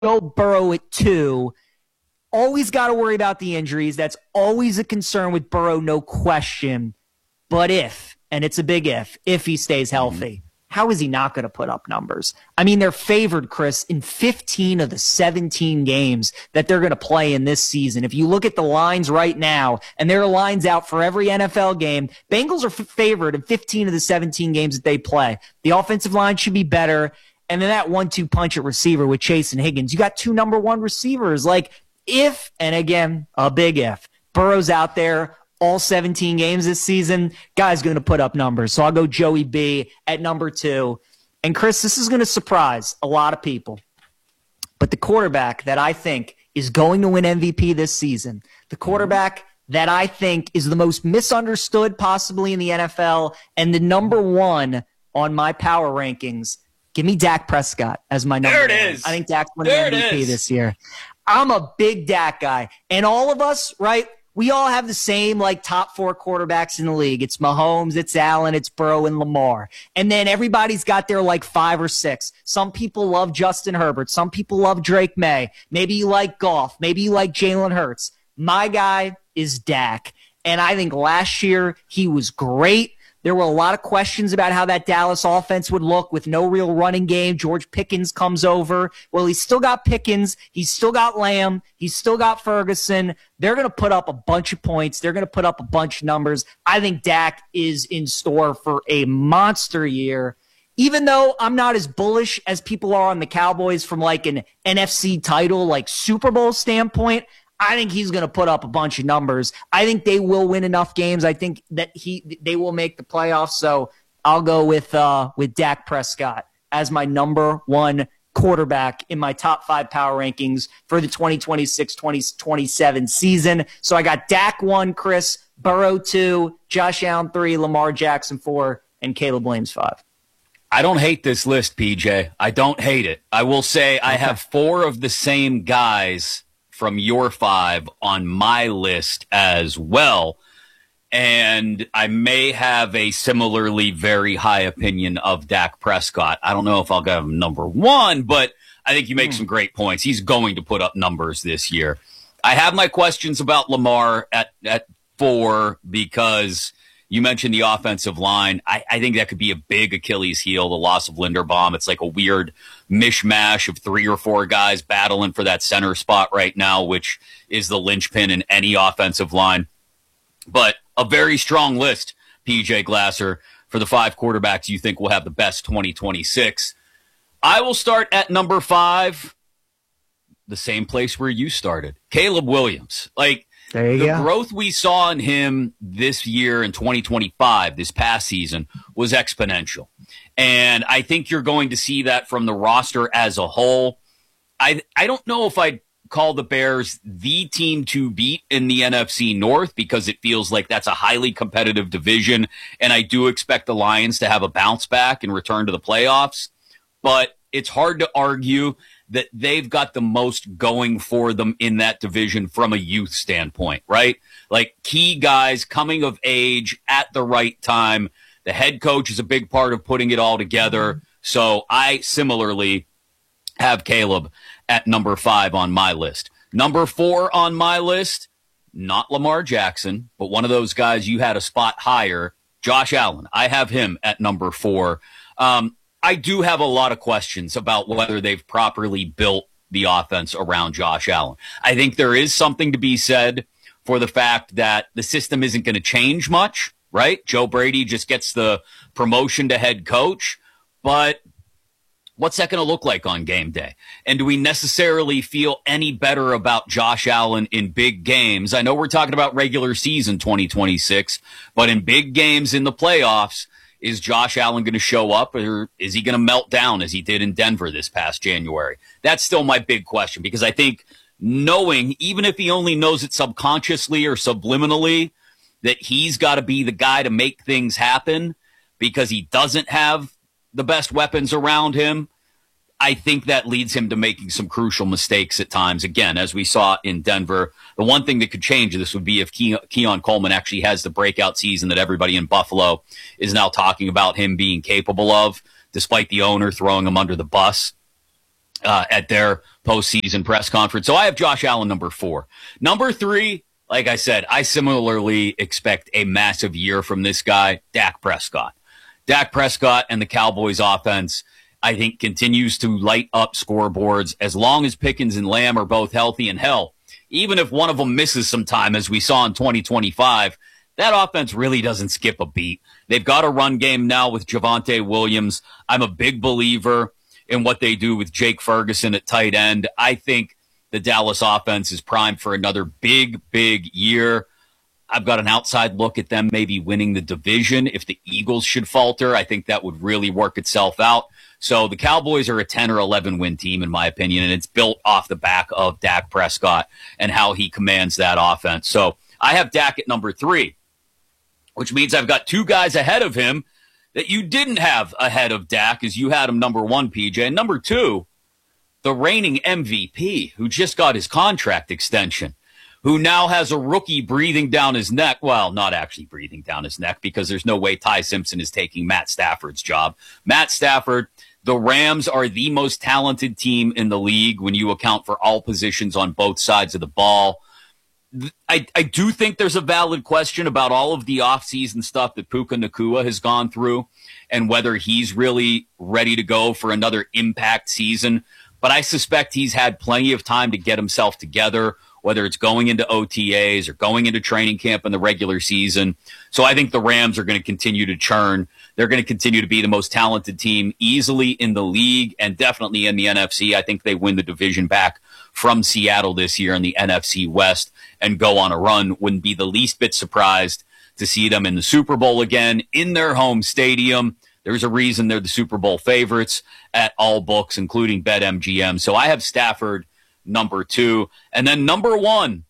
Joe Burrow at 2. Always got to worry about the injuries. That's always a concern with Burrow, no question. But if, and it's a big if he stays healthy, how is he not going to put up numbers? I mean, they're favored, Chris, in 15 of the 17 games that they're going to play in this season. If you look at the lines right now, and there are lines out for every NFL game, Bengals are favored in 15 of the 17 games that they play. The offensive line should be better. And then that 1-2 punch at receiver with Chase and Higgins. You got 2 number 1 receivers. Like, if, and again, a big if, Burrow's out there all 17 games this season, guy's going to put up numbers. So I'll go Joey B at number 2. And Chris, this is going to surprise a lot of people. But the quarterback that I think is going to win MVP this season, the quarterback that I think is the most misunderstood possibly in the NFL and the number 1 on my power rankings, give me Dak Prescott as my number 1. There it is. I think Dak's winning MVP this year. I'm a big Dak guy. And all of us, right, we all have the same, like, top 4 quarterbacks in the league. It's Mahomes, it's Allen, it's Burrow, and Lamar. And then everybody's got their, like, 5 or 6. Some people love Justin Herbert. Some people love Drake May. Maybe you like Goff. Maybe you like Jalen Hurts. My guy is Dak. And I think last year he was great. There were a lot of questions about how that Dallas offense would look with no real running game. George Pickens comes over. Well, he's still got Pickens. He's still got Lamb. He's still got Ferguson. They're going to put up a bunch of points. They're going to put up a bunch of numbers. I think Dak is in store for a monster year. Even though I'm not as bullish as people are on the Cowboys from like an NFC title, like Super Bowl standpoint, I think he's going to put up a bunch of numbers. I think they will win enough games. I think that they will make the playoffs. So I'll go with Dak Prescott as my number 1 quarterback in my top 5 power rankings for the 2026-2027 season. So I got Dak 1, Chris, Burrow 2, Josh Allen 3, Lamar Jackson 4, and Caleb Williams 5. I don't hate this list, PJ. I don't hate it. I will say I have 4 of the same guys from your 5 on my list as well. And I may have a similarly very high opinion of Dak Prescott. I don't know if I'll go him number 1, but I think you make some great points. He's going to put up numbers this year. I have my questions about Lamar at 4 because you mentioned the offensive line. I think that could be a big Achilles heel, the loss of Linderbaum. It's like a weird mishmash of 3 or 4 guys battling for that center spot right now, which is the linchpin in any offensive line. But a very strong list, PJ Glasser, for the 5 quarterbacks you think will have the best 2026. I will start at number 5, the same place where you started, Caleb Williams. Like, the growth we saw in him this year in 2025, this past season, was exponential. And I think you're going to see that from the roster as a whole. I don't know if I'd call the Bears the team to beat in the NFC North because it feels like that's a highly competitive division. And I do expect the Lions to have a bounce back and return to the playoffs. But it's hard to argue that they've got the most going for them in that division from a youth standpoint, right? Like key guys coming of age at the right time. The head coach is a big part of putting it all together. So I similarly have Caleb at number 5 on my list. Number 4 on my list, not Lamar Jackson, but one of those guys you had a spot higher, Josh Allen. I have him at number 4. I do have a lot of questions about whether they've properly built the offense around Josh Allen. I think there is something to be said for the fact that the system isn't going to change much, right? Joe Brady just gets the promotion to head coach, but what's that going to look like on game day? And do we necessarily feel any better about Josh Allen in big games? I know we're talking about regular season 2026, but in big games in the playoffs, is Josh Allen going to show up, or is he going to melt down as he did in Denver this past January? That's still my big question, because I think knowing, even if he only knows it subconsciously or subliminally, that he's got to be the guy to make things happen because he doesn't have the best weapons around him, I think that leads him to making some crucial mistakes at times. Again, as we saw in Denver, the one thing that could change this would be if Keon Coleman actually has the breakout season that everybody in Buffalo is now talking about him being capable of, despite the owner throwing him under the bus. at their postseason press conference. So I have Josh Allen number 4. Number 3, like I said, I similarly expect a massive year from this guy, Dak Prescott. Dak Prescott and the Cowboys offense, I think, continues to light up scoreboards as long as Pickens and Lamb are both healthy. And hell, even if one of them misses some time, as we saw in 2025, that offense really doesn't skip a beat. They've got a run game now with Javonte Williams. I'm a big believer in what they do with Jake Ferguson at tight end. I think the Dallas offense is primed for another big year. I've got an outside look at them maybe winning the division. If the Eagles should falter, I think that would really work itself out. So the Cowboys are a 10 or 11 win team, in my opinion, and it's built off the back of Dak Prescott and how he commands that offense. So I have Dak at number 3, which means I've got 2 guys ahead of him that you didn't have ahead of Dak, as you had him number 1, PJ. And number 2, the reigning MVP, who just got his contract extension, who now has a rookie breathing down his neck. Well, not actually breathing down his neck, because there's no way Ty Simpson is taking Matt Stafford's job. Matt Stafford, the Rams are the most talented team in the league when you account for all positions on both sides of the ball. I do think there's a valid question about all of the offseason stuff that Puka Nacua has gone through and whether he's really ready to go for another impact season. But I suspect he's had plenty of time to get himself together, whether it's going into OTAs or going into training camp in the regular season. So I think the Rams are going to continue to churn. They're going to continue to be the most talented team easily in the league and definitely in the NFC. I think they win the division back from Seattle this year in the NFC West and go on a run. Wouldn't be the least bit surprised to see them in the Super Bowl again in their home stadium. There's a reason they're the Super Bowl favorites at all books, including BetMGM. So I have Stafford number 2. And then number 1,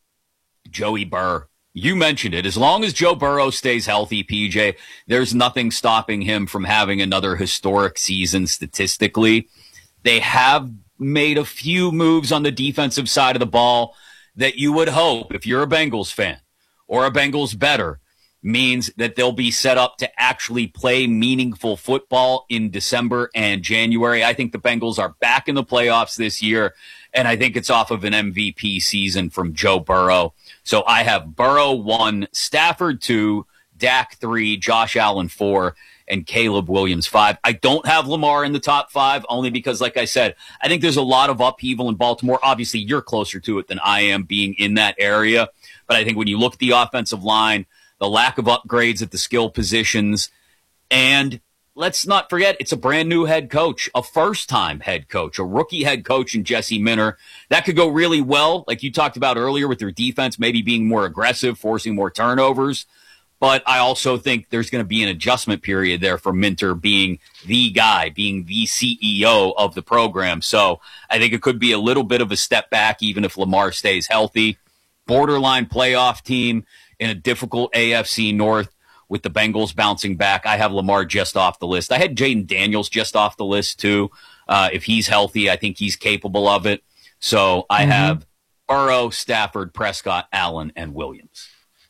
Joey Burr. You mentioned it. As long as Joe Burrow stays healthy, PJ, there's nothing stopping him from having another historic season statistically. They have made a few moves on the defensive side of the ball that you would hope, if you're a Bengals fan or a Bengals bettor, means that they'll be set up to actually play meaningful football in December and January. I think the Bengals are back in the playoffs this year, and I think it's off of an MVP season from Joe Burrow. So I have Burrow 1, Stafford 2, Dak 3, Josh Allen 4, and Caleb Williams 5. I don't have Lamar in the top 5, only because, like I said, I think there's a lot of upheaval in Baltimore. Obviously, you're closer to it than I am, being in that area. But I think when you look at the offensive line, the lack of upgrades at the skill positions, and let's not forget, it's a brand new head coach, a first-time head coach, a rookie head coach in Jesse Minter. That could go really well, like you talked about earlier, with their defense maybe being more aggressive, forcing more turnovers. But I also think there's going to be an adjustment period there for Minter being the guy, being the CEO of the program. So I think it could be a little bit of a step back, even if Lamar stays healthy. Borderline playoff team in a difficult AFC North with the Bengals bouncing back. I have Lamar just off the list. I had Jaden Daniels just off the list too. If he's healthy, I think he's capable of it. So I have Burrow, Stafford, Prescott, Allen, and Williams.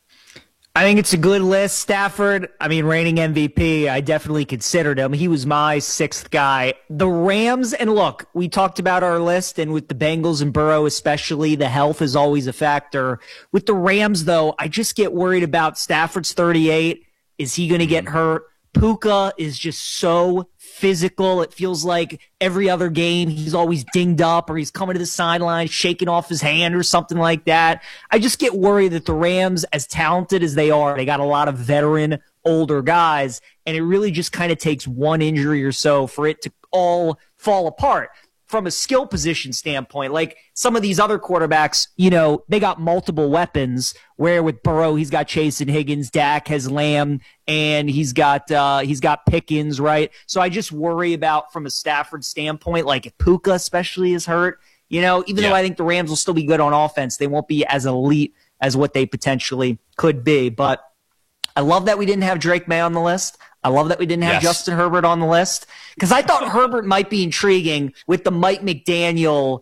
I think it's a good list. Stafford, reigning MVP, I definitely considered him. He was my 6th guy. The Rams, and look, we talked about our list, and with the Bengals and Burrow especially, the health is always a factor. With the Rams, though, I just get worried about Stafford's 38. Is he going to get hurt? Puka is just so physical. It feels like every other game he's always dinged up, or he's coming to the sideline, shaking off his hand or something like that. I just get worried that the Rams, as talented as they are, they got a lot of veteran, older guys, and it really just kind of takes one injury or so for it to all fall apart. From a skill position standpoint, like some of these other quarterbacks, they got multiple weapons, where with Burrow, he's got Chase and Higgins, Dak has Lamb, and he's got Pickens, right? So I just worry about, from a Stafford standpoint, like if Puka especially is hurt, though I think the Rams will still be good on offense, they won't be as elite as what they potentially could be. But I love that we didn't have Drake May on the list. I love that we didn't have Justin Herbert on the list, because I thought Herbert might be intriguing with the Mike McDaniel,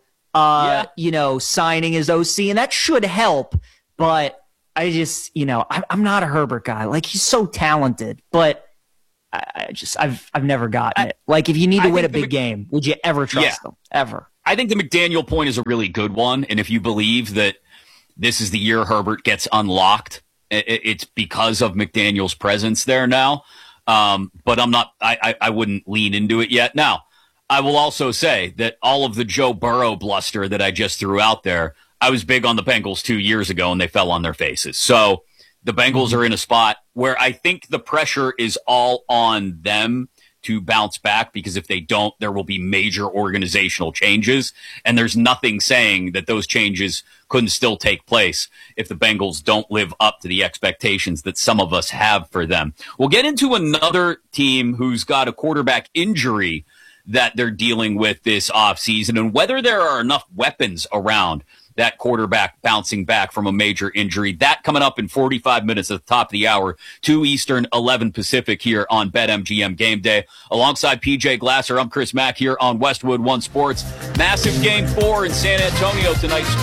signing as OC, and that should help. But I just, I'm not a Herbert guy. Like, he's so talented, but I've never gotten it. Like, if you need to win a big game, would you ever trust them? Ever? I think the McDaniel point is a really good one. And if you believe that this is the year Herbert gets unlocked, it's because of McDaniel's presence there now. But I wouldn't lean into it yet. Now, I will also say that all of the Joe Burrow bluster that I just threw out there, I was big on the Bengals 2 years ago and they fell on their faces. So the Bengals are in a spot where I think the pressure is all on them to bounce back, because if they don't, there will be major organizational changes. And there's nothing saying that those changes couldn't still take place if the Bengals don't live up to the expectations that some of us have for them. We'll get into another team who's got a quarterback injury that they're dealing with this offseason and whether there are enough weapons around that quarterback bouncing back from a major injury. That coming up in 45 minutes at the top of the hour, 2 Eastern, 11 Pacific here on BetMGM Game Day. Alongside PJ Glasser, I'm Chris Mack here on Westwood One Sports. Massive Game 4 in San Antonio tonight.